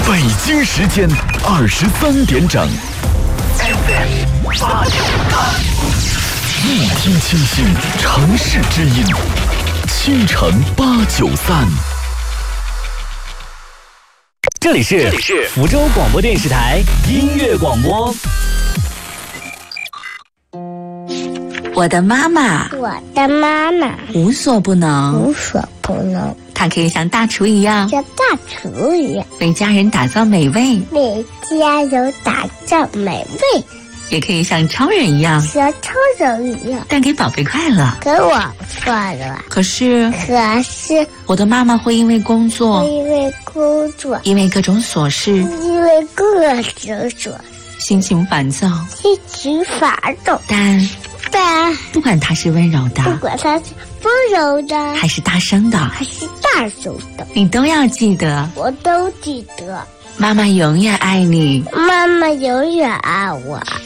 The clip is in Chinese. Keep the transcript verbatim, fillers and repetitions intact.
北京时间二十三点整 ，F M 八九三，一听清新，城市之音，倾城八九三。 这里是福州广播电视台音乐广播。 我的妈妈， 我的妈妈无所不能， 无所不能。 她可以像大厨一样， 像大厨一样， 为家人打造美味， 为家人打造美味； 也可以像超人一样， 像超人一样， 带给宝贝快乐。 给我快乐。 可是， 可是我的妈妈会因为工作， 因为工作， 因为各种琐事， 因为各种琐， 心情烦躁， 心情烦躁。 但但不管她是温柔的， 不管她是温柔的， 还是大声的， 还是大声的， 你都要记得， 我都记得。 妈妈永远爱你， 妈妈永远爱我。